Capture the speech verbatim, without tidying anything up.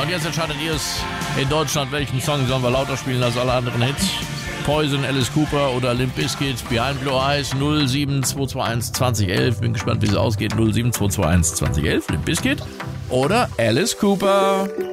jetzt entscheidet ihr es in Deutschland, welchen Song sollen wir lauter spielen als alle anderen Hits. Poison, Alice Cooper oder Limp Bizkit, Behind Blue Eyes, null sieben zwei zwei eins zwanzig elf. Bin gespannt, wie es ausgeht. null sieben zwei zwei eins zwanzig elf, Limp Bizkit oder Alice Cooper.